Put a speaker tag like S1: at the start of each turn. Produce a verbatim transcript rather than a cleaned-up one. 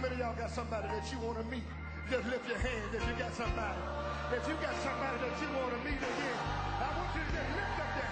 S1: many of y'all got somebody that you want to meet? Just lift your hands if you got somebody. If you got somebody that you want to meet again, I want you to just lift up your